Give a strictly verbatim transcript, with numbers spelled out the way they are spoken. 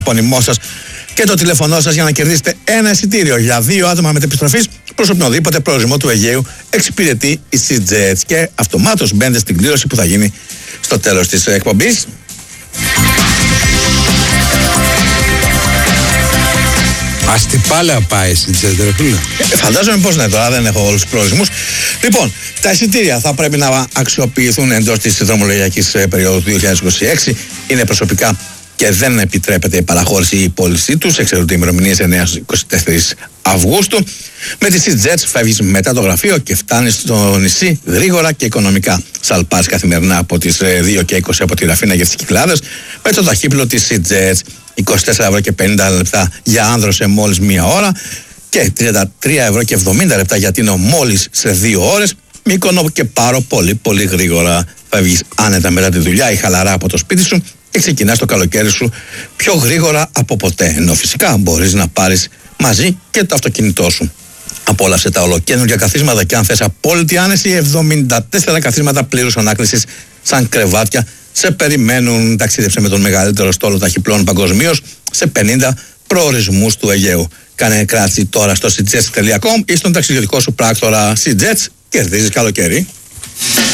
επώνυμό σας και το τηλέφωνό σας για να κερδίσετε ένα εισιτήριο για δύο άτομα μετεπιστροφής προς οποιονδήποτε προορισμό του Αιγαίου εξυπηρετεί η SeaJet. Και αυτομάτως μπαίνετε στην κλήρωση που θα γίνει στο τέλος της εκπομπής. Αστυπάλαια πάει στην Τσέντερφιλ. Φαντάζομαι πως ναι, τώρα δεν έχω όλους τους προορισμούς. Λοιπόν, τα εισιτήρια θα πρέπει να αξιοποιηθούν εντός της δρομολογιακής περίοδου του δύο χιλιάδες είκοσι έξι. Είναι προσωπικά και δεν επιτρέπεται η παραχώρηση ή η πώλησή τους. Εξαιρούνται οι ημερομηνίες εννέα με είκοσι τέσσερις Αυγούστου. Με τη SeaJet φεύγεις μετά το γραφείο και φτάνεις στο νησί γρήγορα και οικονομικά. Σαλπάς καθημερινά από τις δύο και είκοσι από τη Ραφίνα για τις Κυκλάδες με το ταχύπλο της SeaJet. είκοσι τέσσερα ευρώ και πενήντα λεπτά για άνδρο σε μόλις μία ώρα και τριάντα τρία ευρώ και εβδομήντα λεπτά για τίνο μόλις σε δύο ώρες. Μύκονο και Πάρο πολύ πολύ γρήγορα. Φεύγεις άνετα μετά τη δουλειά ή χαλαρά από το σπίτι σου και ξεκινάς το καλοκαίρι σου πιο γρήγορα από ποτέ. Ενώ φυσικά μπορείς να πάρεις μαζί και το αυτοκίνητό σου. Απόλαυσε τα ολοκαίνουργια καθίσματα και αν θες απόλυτη άνεση, εβδομήντα τέσσερα καθίσματα πλήρους ανάκλησης σαν κρεβάτια σε περιμένουν. Ταξίδεψε με τον μεγαλύτερο στόλο ταχυπλών παγκοσμίως σε πενήντα προορισμούς του Αιγαίου. Κάνε κράτηση τώρα στο seajets τελεία com ή στον ταξιδιωτικό σου πράκτορα SeaJet. Κερδίζεις καλοκαίρι.